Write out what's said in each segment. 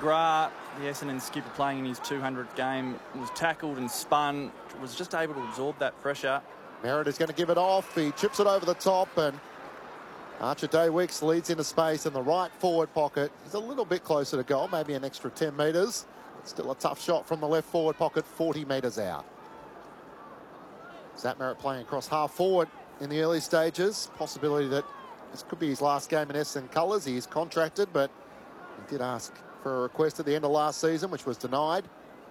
McGrath, the Essendon skipper playing in his 200th game, was tackled and spun, was just able to absorb that pressure. Merritt is going to give it off. He chips it over the top, and Archer Daywicks leads into space in the right forward pocket. He's a little bit closer to goal, maybe an extra 10 metres. Still a tough shot from the left forward pocket, 40 metres out. Zach Merritt playing across half forward in the early stages. Possibility that this could be his last game in Essendon colours. He is contracted, but he did ask for a request at the end of last season, which was denied.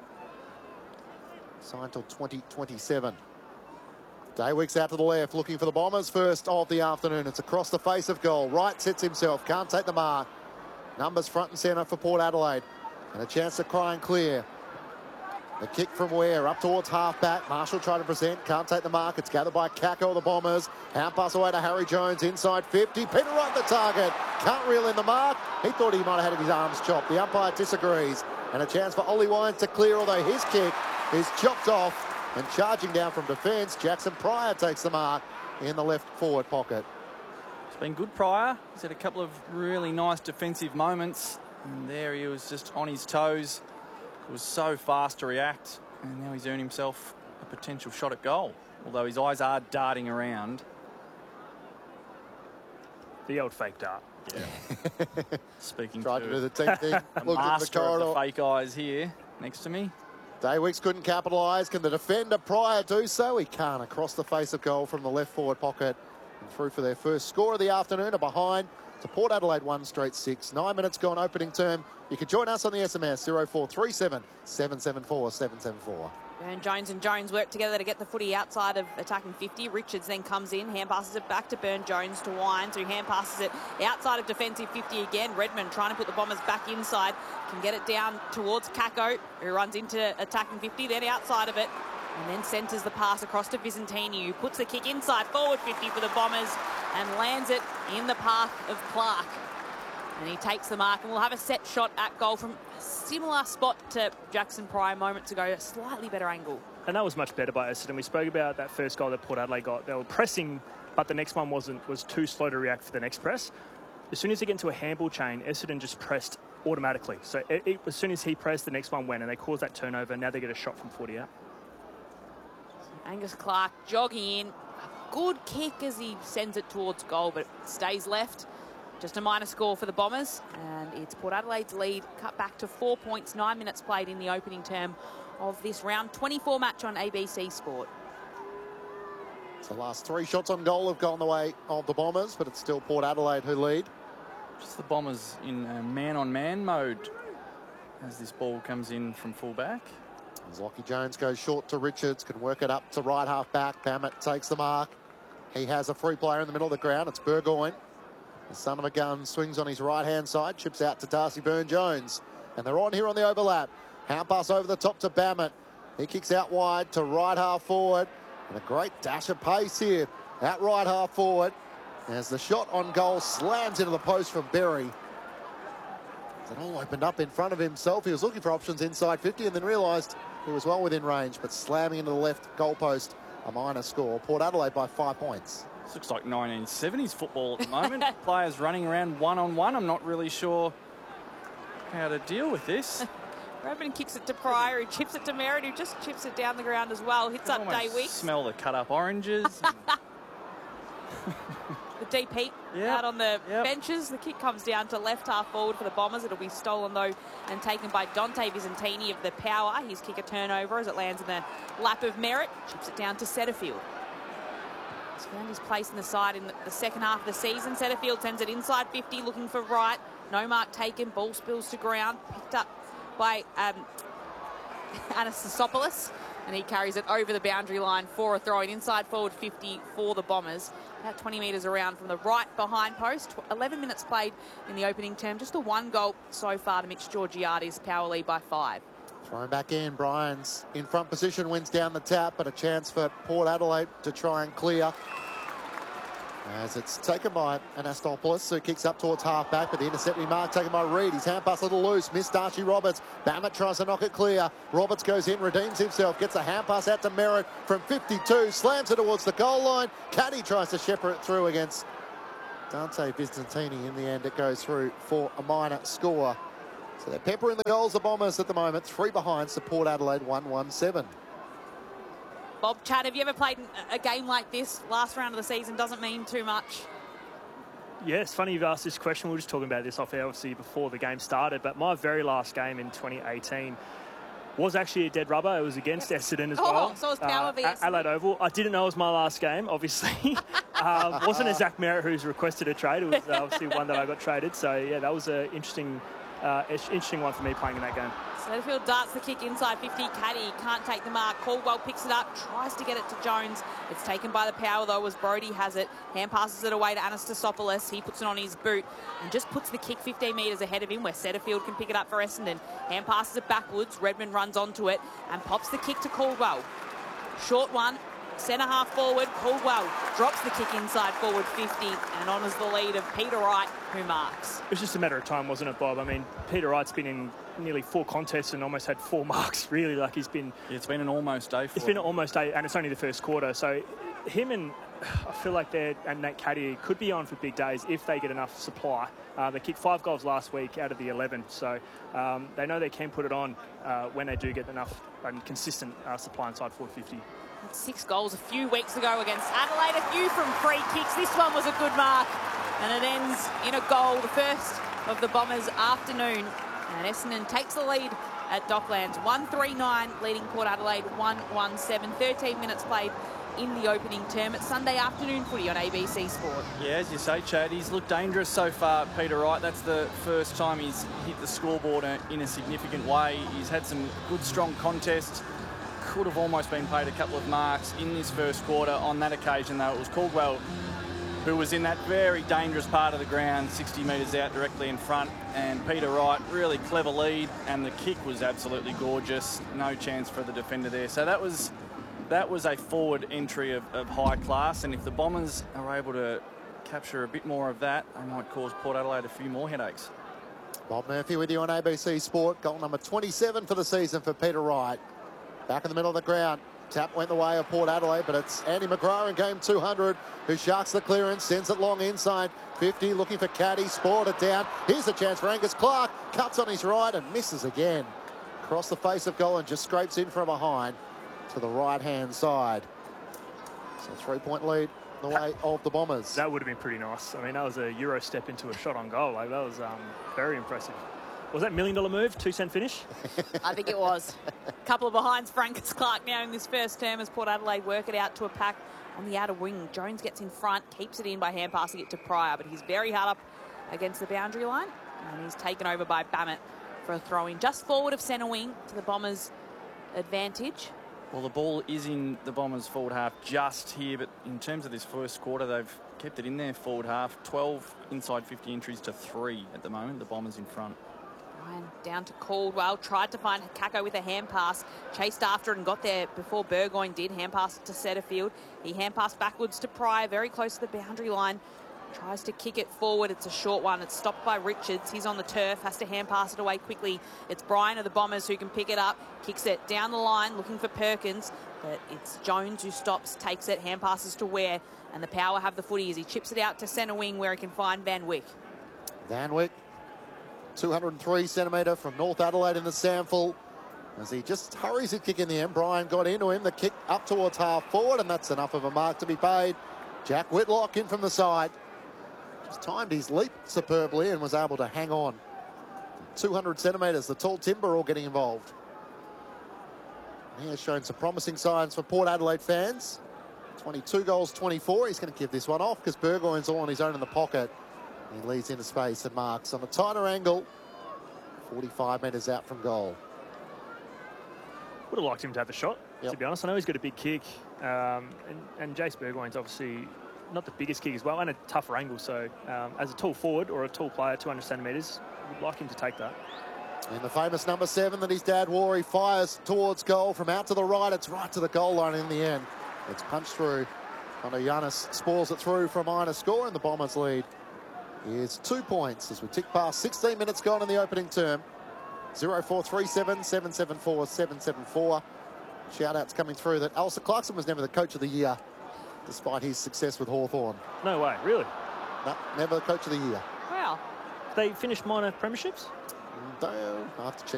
Signed till 2027. Daywicks out to the left, looking for the Bombers first of the afternoon. It's across the face of goal. Wright sits himself, can't take the mark. Numbers front and centre for Port Adelaide. And a chance to cry and clear. The kick from Ware up towards half-back. Marshall trying to present, can't take the mark. It's gathered by Kako of the Bombers. Hand pass away to Harry Jones, inside 50. Peter Wright the target, can't reel in the mark. He thought he might have had his arms chopped. The umpire disagrees. And a chance for Ollie Wines to clear, although his kick is chopped off. And charging down from defence, Jackson Pryor takes the mark in the left forward pocket. It's been good, Pryor. He's had a couple of really nice defensive moments. And there he was, just on his toes. It was so fast to react, and now he's earned himself a potential shot at goal, although his eyes are darting around. The old fake dart. Yeah. Speaking Tried to do the team thing. The master of the fake eyes here next to me. Daywicks couldn't capitalise. Can the defender Pryor do so? He can't. Across the face of goal from the left forward pocket. And through for their first score of the afternoon. A behind to Port Adelaide 1 straight 6. 9 minutes gone opening term. You can join us on the SMS 0437 774 774. And Jones and Jones work together to get the footy outside of attacking 50. Richards then comes in, hand passes it back to Burn Jones to Wines, who hand passes it outside of defensive 50 again. Redmond trying to put the Bombers back inside, can get it down towards Kako, who runs into attacking 50, then outside of it, and then centres the pass across to Visentini, who puts the kick inside forward 50 for the Bombers and lands it in the path of Clark. And he takes the mark, and we'll have a set shot at goal from a similar spot to Jackson Pryor moments ago, a slightly better angle. And that was much better by Essendon. We spoke about that first goal that Port Adelaide got. They were pressing, but the next one was too slow to react for the next press. As soon as they get into a handball chain, Essendon just pressed automatically. So as soon as he pressed, the next one went, and they caused that turnover. Now they get a shot from 40 out. Angus Clark jogging in. Good kick as he sends it towards goal, but it stays left. Just a minor score for the Bombers, and it's Port Adelaide's lead cut back to 4 points, 9 minutes played in the opening term of this round 24 match on ABC Sport. The last 3 shots on goal have gone the way of the Bombers, but it's still Port Adelaide who lead. Just the Bombers in man-on-man mode as this ball comes in from full-back. As Lockie Jones goes short to Richards, can work it up to right half-back. Bammett takes the mark. He has a free player in the middle of the ground. It's Burgoyne. The son of a gun swings on his right-hand side, chips out to Darcy Byrne-Jones. And they're on here on the overlap. Hand pass over the top to Bammett. He kicks out wide to right half forward. And a great dash of pace here at right half forward. As the shot on goal slams into the post from Berry. It all opened up in front of himself. He was looking for options inside 50 and then realised he was well within range, but slamming into the left goal post, a minor score. Port Adelaide by 5 points. This looks like 1970s football at the moment. Players running around one-on-one. I'm not really sure how to deal with this. Redmond kicks it to Pryor, who chips it to Merritt, who just chips it down the ground as well. Hits up Daywicks. Smell the cut-up oranges. The deep heat out on the benches. The kick comes down to left half forward for the Bombers. It'll be stolen, though, and taken by Dante Visentini of the Power. His kick a turnover as it lands in the lap of Merritt. Chips it down to Setterfield. He's found his place in the side in the second half of the season. Setterfield sends it inside 50, looking for Wright. No mark taken. Ball spills to ground. Picked up by Anastasopoulos. And he carries it over the boundary line for a throw in inside forward 50 for the Bombers. About 20 metres around from the right behind post. 11 minutes played in the opening term. Just the 1 goal so far to Mitch Georgiades. Power lead by 5. Thrown back in. Bryans in front position, wins down the tap, but a chance for Port Adelaide to try and clear. As it's taken by Anastopoulos, who kicks up towards half-back, but the intercepting mark taken by Reid. His hand pass a little loose, missed Darcy Roberts. Bammett tries to knock it clear. Roberts goes in, redeems himself, gets a hand pass out to Merritt from 52, slams it towards the goal line. Caddy tries to shepherd it through against Dante Visentini. In the end, it goes through for a minor score. So they're peppering the goals, the Bombers at the moment. 3 behind, so Port Adelaide 1-1-7. Bob, Chad, have you ever played a game like this? Last round of the season doesn't mean too much. Yeah, it's funny you've asked this question. We were just talking about this off air, obviously, before the game started. But my very last game in 2018 was actually a dead rubber. It was against Essendon as well. So it was Power v Essendon. Adelaide Oval. I didn't know it was my last game, obviously. Wasn't a Zach Merritt who's requested a trade. It was obviously one that I got traded. So, yeah, that was an interesting one for me playing in that game. Setterfield darts the kick inside 50. Caddy can't take the mark. Caldwell picks it up, tries to get it to Jones. It's taken by the Power, though, as Brody has it. Hand passes it away to Anastasopoulos. He puts it on his boot and just puts the kick 15 metres ahead of him, where Setterfield can pick it up for Essendon. Hand passes it backwards. Redmond runs onto it and pops the kick to Caldwell. Short one. Centre half forward. Caldwell drops the kick inside forward 50 and honours the lead of Peter Wright, who marks. It was just a matter of time, wasn't it, Bob? I mean, Peter Wright's been in nearly 4 contests and almost had 4 marks, really. Like, he's been... Yeah, it's been an almost day for him. It's been an almost day, and it's only the first quarter. So him and I feel like and Nate Caddy could be on for big days if they get enough supply. They kicked 5 goals last week out of the 11, so they know they can put it on when they do get enough and consistent supply inside forward 50. 6 goals a few weeks ago against Adelaide, a few from free kicks. This one was a good mark, and it ends in a goal, the first of the Bombers' afternoon. And Essendon takes the lead at Docklands, 1-3-9, leading Port Adelaide 1-1-7. 13 minutes played in the opening term. It's Sunday afternoon footy on ABC Sport. Yeah, as you say, Chad, he's looked dangerous so far, Peter Wright. That's the first time he's hit the scoreboard in a significant way. He's had some good, strong contests. Could have almost been paid a couple of marks in this first quarter. On that occasion, though, it was Caldwell who was in that very dangerous part of the ground, 60 metres out directly in front. And Peter Wright, really clever lead, and the kick was absolutely gorgeous. No chance for the defender there. So that was a forward entry of high class, and if the Bombers are able to capture a bit more of that, they might cause Port Adelaide a few more headaches. Bob Murphy with you on ABC Sport. Goal number 27 for the season for Peter Wright. Back in the middle of the ground. Tap went the way of Port Adelaide, but it's Andy McGrath in game 200 who sharks the clearance, sends it long inside 50, looking for Caddy, spoiled it down. Here's a chance for Angus Clark, cuts on his right and misses again. Across the face of goal and just scrapes in from behind to the right-hand side. So 3-point lead the way of the Bombers. That would have been pretty nice. I mean, that was a Euro step into a shot on goal. Like, that was very impressive. Was that $1 million move, 2-cent finish? I think it was. A couple of behinds for Angus Clark now in this first term as Port Adelaide work it out to a pack on the outer wing. Jones gets in front, keeps it in by hand passing it to Pryor, but he's very hard up against the boundary line, and he's taken over by Bammett for a throw-in just forward of centre wing to the Bombers' advantage. Well, the ball is in the Bombers' forward half just here, but in terms of this first quarter, they've kept it in their forward half. 12 inside 50 entries to 3 at the moment. The Bombers in front. Ryan down to Caldwell, tried to find Kako with a hand pass, chased after it and got there before Burgoyne did. Hand pass to Setterfield. He hand passed backwards to Pryor, very close to the boundary line. Tries to kick it forward. It's a short one. It's stopped by Richards. He's on the turf, has to hand pass it away quickly. It's Bryan of the Bombers who can pick it up, kicks it down the line, looking for Perkins. But it's Jones who stops, takes it, hand passes to Ware, and the Power have the footy as he chips it out to centre wing where he can find Van Wyck. Van Wyck, 203 centimetre from North Adelaide in the sample. As he just hurries his kick in the end, Bryan got into him. The kick up towards half forward, and that's enough of a mark to be paid. Jack Whitlock in from the side. Just timed his leap superbly and was able to hang on. 200 centimetres, the tall timber all getting involved. He has shown some promising signs for Port Adelaide fans. 22 goals, 24. He's going to give this one off because Burgoyne's all on his own in the pocket. He leads into space and marks on a tighter angle, 45 metres out from goal. Would have liked him to have the shot, yep. To be honest. I know he's got a big kick, and Jace Burgoyne's obviously not the biggest kick as well, and a tougher angle. So as a tall forward or a tall player, 200 centimetres, would like him to take that. And the famous number 7 that his dad wore, he fires towards goal from out to the right. It's right to the goal line in the end. It's punched through. Connor Giannis spoils it through for a minor score, and the Bombers lead is 2 points as we tick past 16 minutes gone in the opening term. 0437 774 774. Shout-outs coming through that Alistair Clarkson was never the coach of the year, despite his success with Hawthorn. No way, really? No, never coach of the year. Wow. They finished minor premierships? I have to check